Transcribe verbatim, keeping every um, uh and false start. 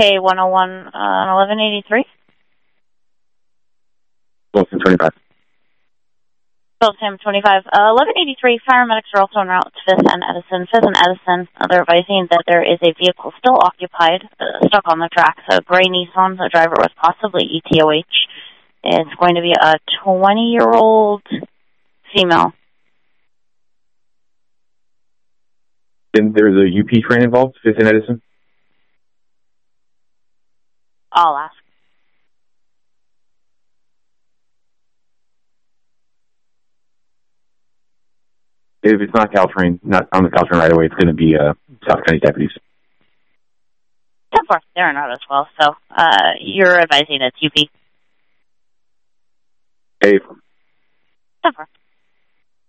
K one oh one on eleven eighty-three. Wilson twenty-five. Sam twenty-five. Uh, eleven eighty-three, paramedics are also en route to Fifth and Edison. Fifth and Edison, uh, they're advising that there is a vehicle still occupied, uh, stuck on the tracks. A gray Nissan, the driver was possibly E T O H. It's going to be a twenty-year-old female. Then there's a U P train involved, Fifth and Edison? I'll ask. If it's not Caltrain, not on the Caltrain right away, it's going to be uh, South County deputies. Of course, they're en route as well. So uh, you're advising it's U P. Hey. Of course.